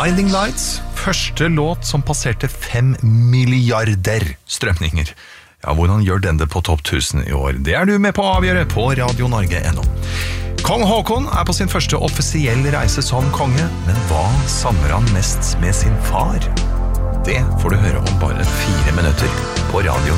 Blinding Lights, første låt som passerte 5 milliarder strømninger. Ja, hvordan gjør den det på topp 1000 i år? Det du med på å avgjøre på Radio Norge.no. Kong Haakon på sin første offisielle reise som konge, men hva samler han mest med sin far? Det får du høre om bare 4 minutter på Radio